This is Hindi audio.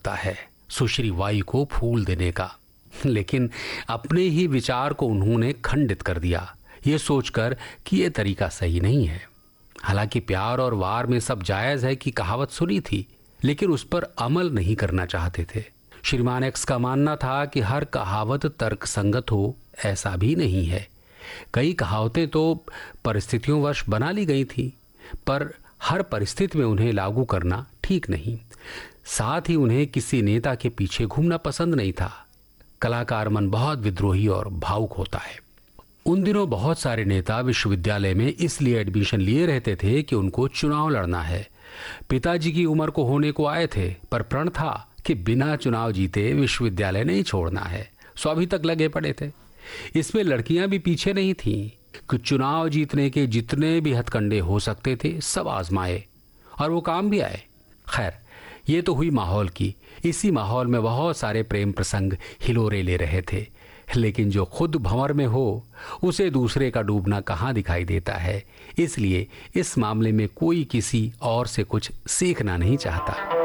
होता है सुश्री वाई को फूल देने का, लेकिन अपने ही विचार को उन्होंने खंडित कर दिया, ये सोचकर कि यह तरीका सही नहीं है। हालांकि प्यार और वार में सब जायज है की कहावत सुनी थी, लेकिन उस पर अमल नहीं करना चाहते थे। श्रीमान एक्स का मानना था कि हर कहावत तर्क संगत हो, ऐसा भी नहीं है। कई कहावतें तो परिस्थितियों बना ली गई थी, पर हर परिस्थिति में उन्हें लागू करना ठीक नहीं। साथ ही उन्हें किसी नेता के पीछे घूमना पसंद नहीं था। कलाकार मन बहुत विद्रोही और भावुक होता है। उन दिनों बहुत सारे नेता विश्वविद्यालय में इसलिए एडमिशन लिए रहते थे कि उनको चुनाव लड़ना है। पिताजी की उम्र को होने को आए थे, पर प्रण था कि बिना चुनाव जीते विश्वविद्यालय नहीं छोड़ना है। सो अभी तक लगे पड़े थे। इसमें लड़कियां भी पीछे नहीं थीं कि चुनाव जीतने के जितने भी हथकंडे हो सकते थे सब आजमाए, और वो काम भी आए। खैर, ये तो हुई माहौल की। इसी माहौल में बहुत सारे प्रेम प्रसंग हिलोरे ले रहे थे, लेकिन जो खुद भंवर में हो उसे दूसरे का डूबना कहाँ दिखाई देता है। इसलिए इस मामले में कोई किसी और से कुछ सीखना नहीं चाहता।